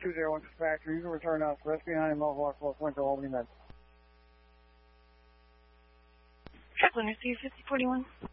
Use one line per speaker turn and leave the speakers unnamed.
201 factory. You can return out to Rest Behind Mohawk, Winter, Albany, Med.
Chaplain, receive 5041.